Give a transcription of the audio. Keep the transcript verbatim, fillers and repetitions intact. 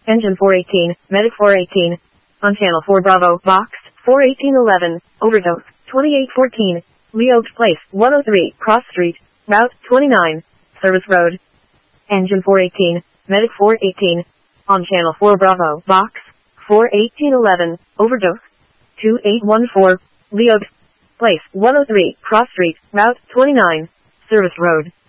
Engine four eighteen, Medic four eighteen. On Channel four Bravo, Box, four eighteen eleven, Overdose, twenty-eight fourteen. Leo Place, one oh three, Cross Street, Route twenty-nine, Service Road. Engine four eighteen, Medic four eighteen. On Channel four Bravo, Box, four eighteen eleven, Overdose, two eight one four, Leo Place, one oh three, Cross Street, Route twenty-nine, Service Road.